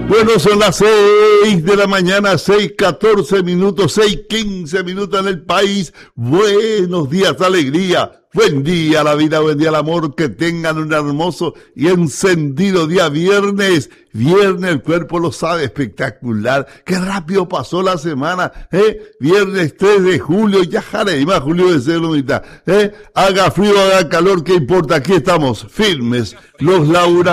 Bueno, son las 6 de la mañana, 6:14 minutos, 6:15 minutos en el país. Buenos días, alegría. Buen día la vida, buen día el amor. Que tengan un hermoso y encendido día viernes. Viernes, el cuerpo lo sabe, espectacular. Qué rápido pasó la semana, Viernes 3 de julio, ya jareima, julio de cero mitad, Haga frío, haga calor, ¿qué importa? Aquí estamos, firmes, los laura.